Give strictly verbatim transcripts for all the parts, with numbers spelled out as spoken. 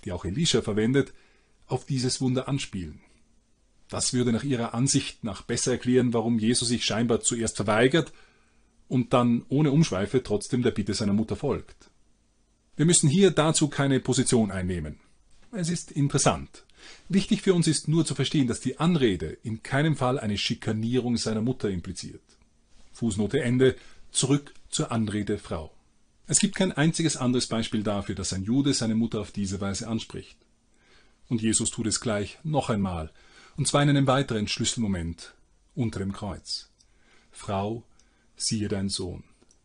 die auch Elisha verwendet, auf dieses Wunder anspielen. Das würde nach ihrer Ansicht nach besser erklären, warum Jesus sich scheinbar zuerst verweigert und dann ohne Umschweife trotzdem der Bitte seiner Mutter folgt. Wir müssen hier dazu keine Position einnehmen. Es ist interessant. Wichtig für uns ist nur zu verstehen, dass die Anrede in keinem Fall eine Schikanierung seiner Mutter impliziert. Fußnote Ende, zurück zur Anrede Frau. Es gibt kein einziges anderes Beispiel dafür, dass ein Jude seine Mutter auf diese Weise anspricht. Und Jesus tut es gleich noch einmal, und zwar in einem weiteren Schlüsselmoment unter dem Kreuz. Frau, siehe dein Sohn.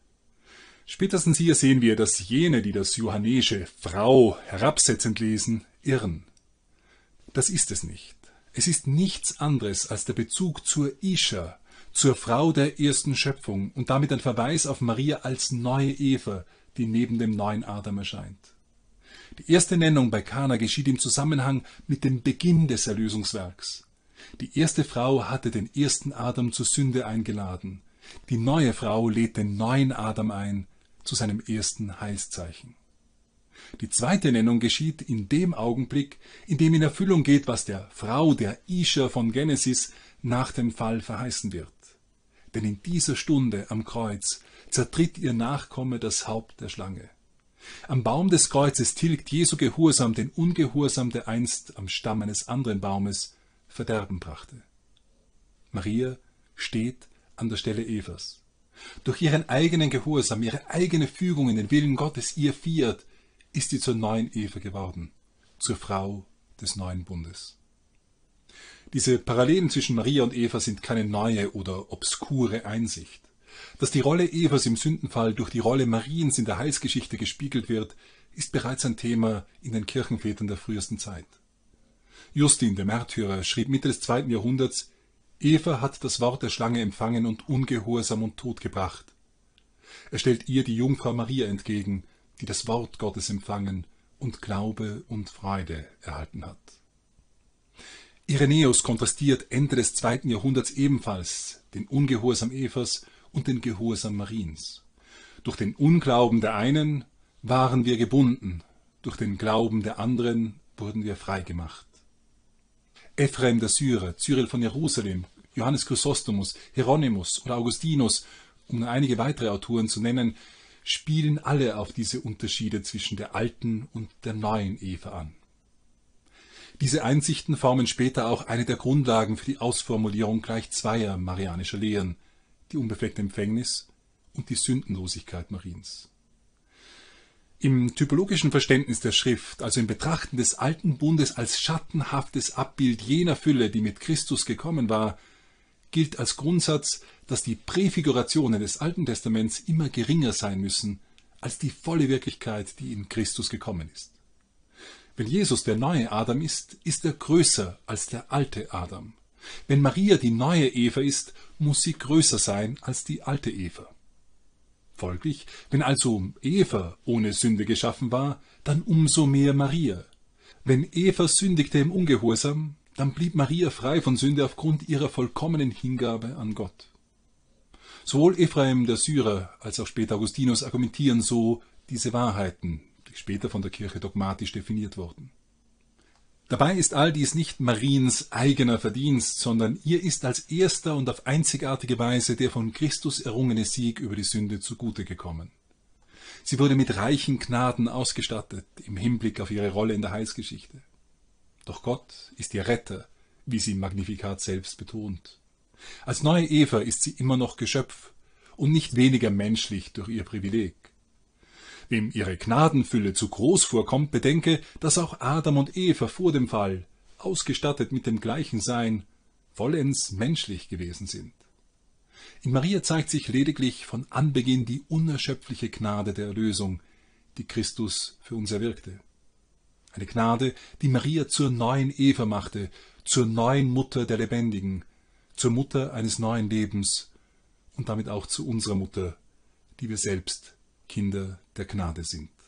Spätestens hier sehen wir, dass jene, die das johannäische Frau herabsetzend lesen, irren. Das ist es nicht. Es ist nichts anderes als der Bezug zur Isha, zur Frau der ersten Schöpfung und damit ein Verweis auf Maria als neue Eva, die neben dem neuen Adam erscheint. Die erste Nennung bei Kana geschieht im Zusammenhang mit dem Beginn des Erlösungswerks. Die erste Frau hatte den ersten Adam zur Sünde eingeladen. Die neue Frau lädt den neuen Adam ein zu seinem ersten Heilszeichen. Die zweite Nennung geschieht in dem Augenblick, in dem in Erfüllung geht, was der Frau, der Isha von Genesis, nach dem Fall verheißen wird. Denn in dieser Stunde am Kreuz zertritt ihr Nachkomme das Haupt der Schlange. Am Baum des Kreuzes tilgt Jesu Gehorsam den Ungehorsam, der einst am Stamm eines anderen Baumes Verderben brachte. Maria steht an der Stelle Evas. Durch ihren eigenen Gehorsam, ihre eigene Fügung in den Willen Gottes, ihr Fiat, ist sie zur neuen Eva geworden, zur Frau des neuen Bundes. Diese Parallelen zwischen Maria und Eva sind keine neue oder obskure Einsicht. Dass die Rolle Evas im Sündenfall durch die Rolle Mariens in der Heilsgeschichte gespiegelt wird, ist bereits ein Thema in den Kirchenvätern der frühesten Zeit. Justin, der Märtyrer, schrieb Mitte des zweiten Jahrhunderts: Eva hat das Wort der Schlange empfangen und Ungehorsam und Tod gebracht. Er stellt ihr die Jungfrau Maria entgegen, die das Wort Gottes empfangen und Glaube und Freude erhalten hat. Irenäus kontrastiert Ende des zweiten Jahrhunderts ebenfalls den Ungehorsam Evas und den Gehorsam Mariens. Durch den Unglauben der einen waren wir gebunden, durch den Glauben der anderen wurden wir freigemacht. Ephrem der Syrer, Cyril von Jerusalem, Johannes Chrysostomus, Hieronymus oder Augustinus, um nur einige weitere Autoren zu nennen, spielen alle auf diese Unterschiede zwischen der alten und der neuen Eva an. Diese Einsichten formen später auch eine der Grundlagen für die Ausformulierung gleich zweier marianischer Lehren, die unbefleckte Empfängnis und die Sündenlosigkeit Mariens. Im typologischen Verständnis der Schrift, also im Betrachten des alten Bundes als schattenhaftes Abbild jener Fülle, die mit Christus gekommen war, gilt als Grundsatz, dass die Präfigurationen des Alten Testaments immer geringer sein müssen als die volle Wirklichkeit, die in Christus gekommen ist. Wenn Jesus der neue Adam ist, ist er größer als der alte Adam. Wenn Maria die neue Eva ist, muss sie größer sein als die alte Eva. Folglich, wenn also Eva ohne Sünde geschaffen war, dann umso mehr Maria. Wenn Eva sündigte im Ungehorsam, dann blieb Maria frei von Sünde aufgrund ihrer vollkommenen Hingabe an Gott. Sowohl Ephrem der Syrer als auch später Augustinus argumentieren so diese Wahrheiten, die später von der Kirche dogmatisch definiert wurden. Dabei ist all dies nicht Mariens eigener Verdienst, sondern ihr ist als erster und auf einzigartige Weise der von Christus errungene Sieg über die Sünde zugute gekommen. Sie wurde mit reichen Gnaden ausgestattet im Hinblick auf ihre Rolle in der Heilsgeschichte. Doch Gott ist ihr Retter, wie sie im Magnificat selbst betont. Als neue Eva ist sie immer noch Geschöpf und nicht weniger menschlich durch ihr Privileg. Wem ihre Gnadenfülle zu groß vorkommt, bedenke, dass auch Adam und Eva vor dem Fall, ausgestattet mit dem gleichen Sein, vollends menschlich gewesen sind. In Maria zeigt sich lediglich von Anbeginn die unerschöpfliche Gnade der Erlösung, die Christus für uns erwirkte. Eine Gnade, die Maria zur neuen Eva machte, zur neuen Mutter der Lebendigen, zur Mutter eines neuen Lebens und damit auch zu unserer Mutter, die wir selbst Kinder der Gnade sind.